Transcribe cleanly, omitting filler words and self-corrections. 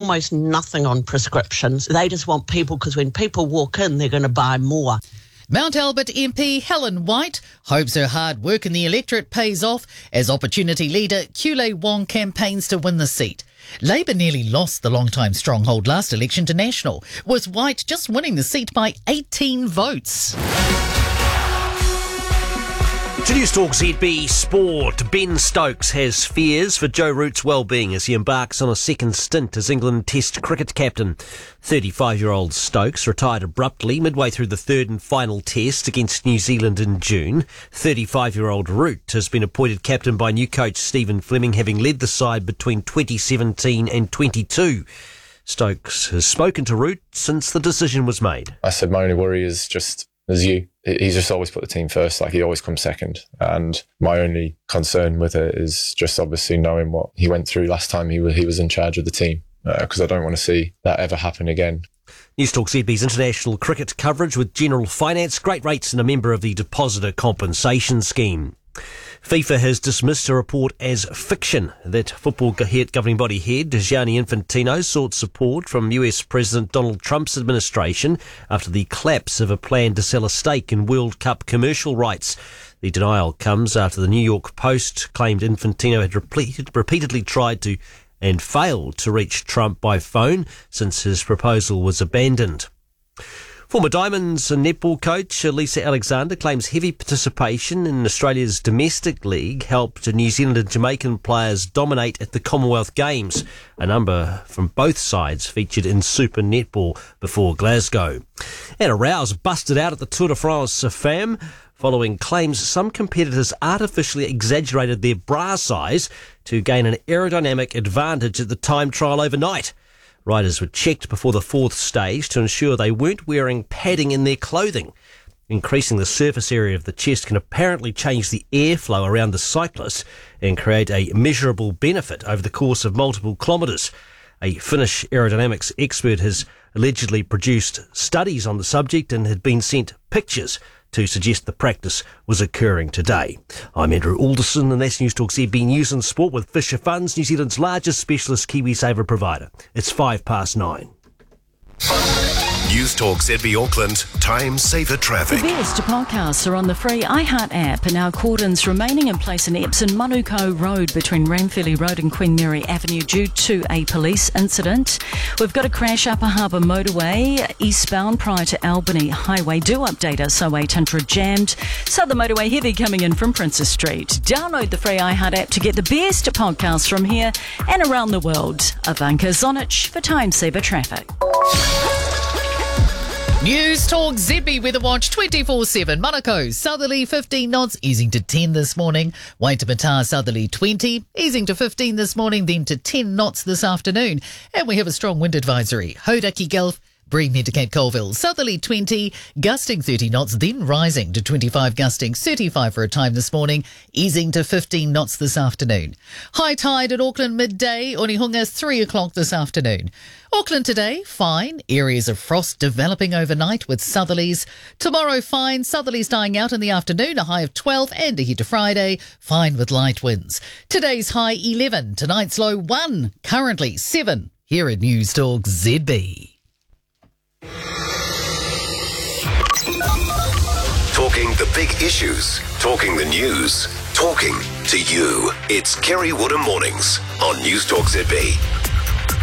almost nothing on prescriptions. They just want people, because when people walk in, they're going to buy more. Mount Albert MP Helen White hopes her hard work in the electorate pays off as opportunity leader Kule Wong campaigns to win the seat. Labour nearly lost the long-time stronghold last election to National, with White just winning the seat by 18 votes. To Newstalk ZB Sport, Ben Stokes has fears for Joe Root's well-being as he embarks on a second stint as England Test cricket captain. 35-year-old Stokes retired abruptly midway through the third and final test against New Zealand in June. 35-year-old Root has been appointed captain by new coach Stephen Fleming, having led the side between 2017 and 22. Stokes has spoken to Root since the decision was made. I said my only worry is just as you. He's just always put the team first, like he always comes second. And my only concern with it is just obviously knowing what he went through last time he was in charge of the team, because I don't want to see that ever happen again. Newstalk ZB's international cricket coverage with General Finance, great rates and a member of the Depositor Compensation Scheme. FIFA has dismissed a report as fiction that football governing body head Gianni Infantino sought support from US President Donald Trump's administration after the collapse of a plan to sell a stake in World Cup commercial rights. The denial comes after the New York Post claimed Infantino had repeatedly tried to and failed to reach Trump by phone since his proposal was abandoned. Former Diamonds and netball coach Lisa Alexander claims heavy participation in Australia's domestic league helped New Zealand and Jamaican players dominate at the Commonwealth Games. A number from both sides featured in Super Netball before Glasgow. And a row's busted out at the Tour de France Femmes following claims some competitors artificially exaggerated their bra size to gain an aerodynamic advantage at the time trial overnight. Riders were checked before the fourth stage to ensure they weren't wearing padding in their clothing. Increasing the surface area of the chest can apparently change the airflow around the cyclist and create a measurable benefit over the course of multiple kilometres. A Finnish aerodynamics expert has allegedly produced studies on the subject and had been sent pictures to suggest the practice was occurring today. I'm Andrew Alderson, and that's Newstalk ZB News and Sport with Fisher Funds, New Zealand's largest specialist KiwiSaver provider. It's 9:05. Newstalk ZB Auckland, Time Saver Traffic. The best podcasts are on the free iHeart app, and our cordons remaining in place in Epsom Manuko Road between Ranfurly Road and Queen Mary Avenue due to a police incident. We've got a crash Upper Harbour Motorway eastbound prior to Albany Highway. Do update us, 0800 jammed. Southern Motorway heavy coming in from Princess Street. Download the free iHeart app to get the best podcasts from here and around the world. Ivanka Zonic for Time Saver Traffic. Newstalk ZB Weather Watch 24/7. Manukau, southerly 15 knots, easing to 10 this morning. Waitemata, southerly 20, easing to 15 this morning, then to 10 knots this afternoon. And we have a strong wind advisory. Hodaki Gulf, Breamhead to Cape Colville, southerly 20, gusting 30 knots, then rising to 25, gusting 35 for a time this morning, easing to 15 knots this afternoon. High tide at Auckland midday, Onehunga 3 o'clock this afternoon. Auckland today, fine. Areas of frost developing overnight with southerlies. Tomorrow, fine. Southerlies dying out in the afternoon, a high of 12 and ahead to Friday, fine with light winds. Today's high 11, tonight's low 1, currently 7 here at Newstalk ZB. Talking the big issues, talking the news, talking to you. It's Kerry Woodham Mornings on Newstalk ZB.